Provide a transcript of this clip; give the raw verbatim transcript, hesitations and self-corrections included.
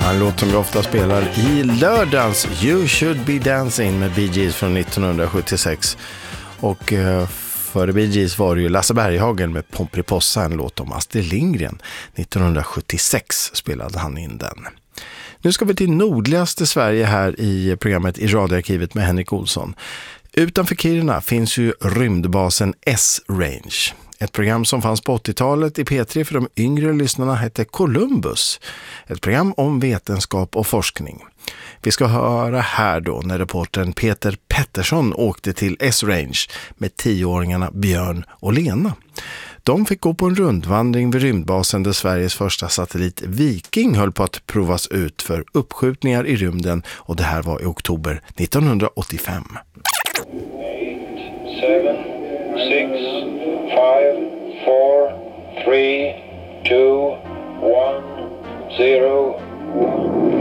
En låt som vi ofta spelar i lördagens You Should Be Dancing med Bee Gees från nittonhundrasjuttiosex. Och eh, före Bee Gees var det ju Lasse Berghagen med Pomperipossa, en låt om Astrid Lindgren. nittonhundrasjuttiosex spelade han in den. Nu ska vi till nordligaste Sverige här i programmet i radioarkivet med Henrik Olsson. Utanför Kiruna finns ju rymdbasen S-Range. Ett program som fanns på åttiotalet i P tre för de yngre lyssnarna hette Columbus. Ett program om vetenskap och forskning. Vi ska höra här då när reportern Peter Pettersson åkte till S-Range med tioåringarna Björn och Lena. De fick gå på en rundvandring vid rymdbasen där Sveriges första satellit Viking höll på att provas ut för uppskjutningar i rymden, och det här var i oktober nittonhundraåttiofem. eight, seven, six, five, four, three, two, one, zero.